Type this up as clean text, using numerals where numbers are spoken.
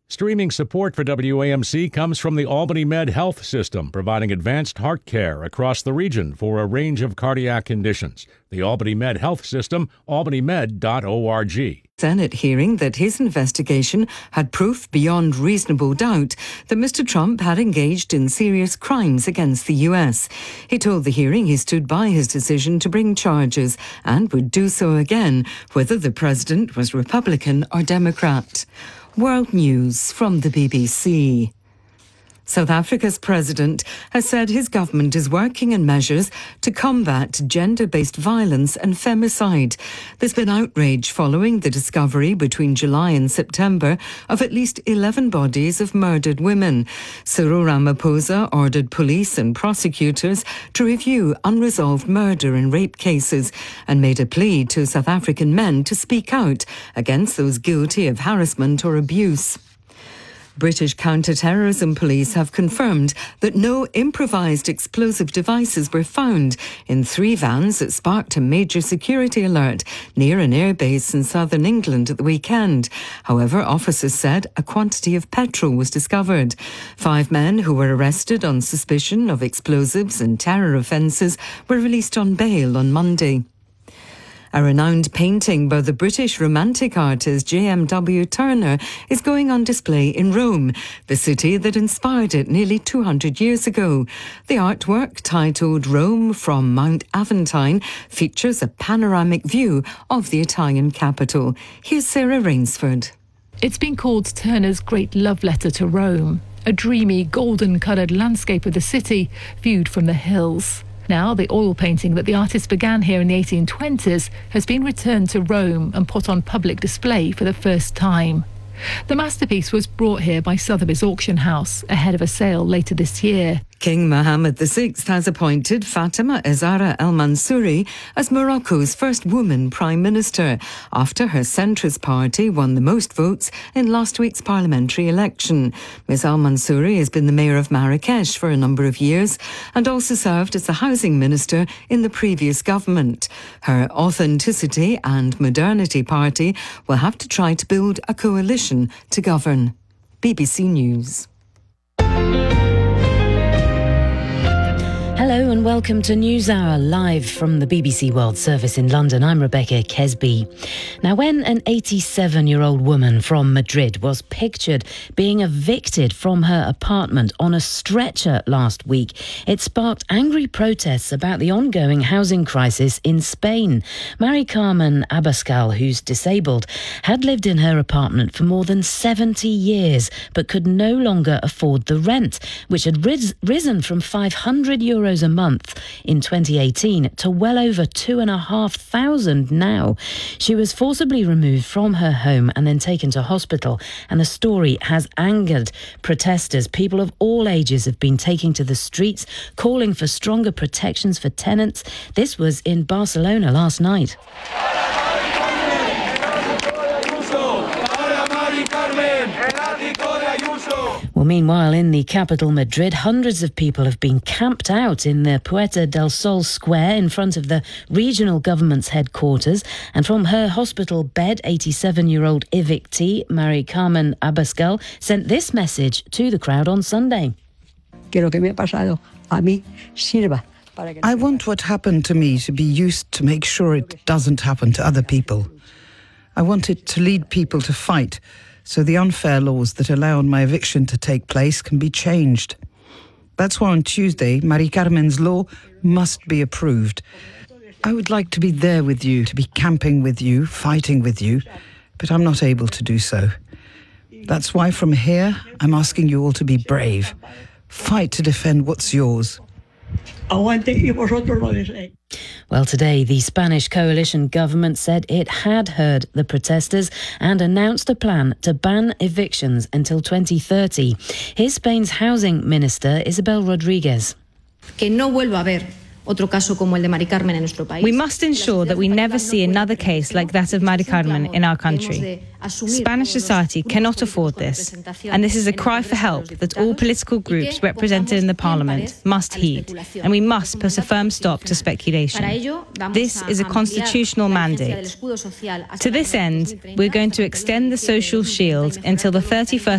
Streaming support for WAMC comes from the Albany Med Health System, providing advanced heart care across the region for a range of cardiac conditions. The Albany Med Health System, albanymed.org. Senate hearing that his investigation had proof beyond reasonable doubt that Mr. Trump had engaged in serious crimes against the US. He told the hearing he stood by his decision to bring charges and would do so again, whether the president was Republican or Democrat. World News from the BBC. South Africa's president has said his government is working on measures to combat gender-based violence and femicide. There's been outrage following the discovery between July and September of at least 11 bodies of murdered women. Cyril Ramaphosa ordered police and prosecutors to review unresolved murder and rape cases and made a plea to South African men to speak out against those guilty of harassment or abuse. British counter-terrorism police have confirmed that no improvised explosive devices were found in 3 vans that sparked a major security alert near an airbase in southern England at the weekend. However, officers said a quantity of petrol was discovered. 5 men who were arrested on suspicion of explosives and terror offences were released on bail on Monday. A renowned painting by the British romantic artist J.M.W. Turner is going on display in Rome, the city that inspired it nearly 200 years ago. The artwork, titled Rome from Mount Aventine, features a panoramic view of the Italian capital. Here's Sarah Rainsford. It's been called Turner's great love letter to Rome, a dreamy, golden-coloured landscape of the city viewed from the hills. Now, the oil painting that the artist began here in the 1820s has been returned to Rome and put on public display for the first time. The masterpiece was brought here by Sotheby's auction house ahead of a sale later this year. King Mohammed VI has appointed Fatima Zahra Al Mansouri as Morocco's first woman Prime Minister after her centrist party won the most votes in last week's parliamentary election. Ms Al Mansouri has been the mayor of Marrakesh for a number of years and also served as the housing minister in the previous government. Her Authenticity and Modernity party will have to try to build a coalition to govern. BBC News. Hello and welcome to NewsHour, live from the BBC World Service in London. I'm Rebecca Kesby. Now, when an 87-year-old woman from Madrid was pictured being evicted from her apartment on a stretcher last week, it sparked angry protests about the ongoing housing crisis in Spain. Mari Carmen Abascal, who's disabled, had lived in her apartment for more than 70 years, but could no longer afford the rent, which had risen from €500 a month in 2018 to well over 2,500 now. She was forcibly removed from her home and then taken to hospital, and the story has angered protesters. People of all ages have been taking to the streets, calling for stronger protections for tenants. This was in Barcelona last night. Well, meanwhile, in the capital, Madrid, hundreds of people have been camped out in the Puerta del Sol square in front of the regional government's headquarters. And from her hospital bed, 87-year-old evictee Mari Carmen Abascal sent this message to the crowd on Sunday. I want what happened to me to be used to make sure it doesn't happen to other people. I want it to lead people to fight, so the unfair laws that allowed my eviction to take place can be changed. That's why on Tuesday, Mari Carmen's law must be approved. I would like to be there with you, to be camping with you, fighting with you, but I'm not able to do so. That's why from here, I'm asking you all to be brave. Fight to defend what's yours. Well, today, the Spanish coalition government said it had heard the protesters and announced a plan to ban evictions until 2030. Here's Spain's housing minister, Isabel Rodriguez. We must ensure that we never see another case like that of Mari Carmen in our country. Spanish society cannot afford this, and this is a cry for help that all political groups represented in the parliament must heed, and we must put a firm stop to speculation. This is a constitutional mandate. To this end, we're going to extend the social shield until the 31st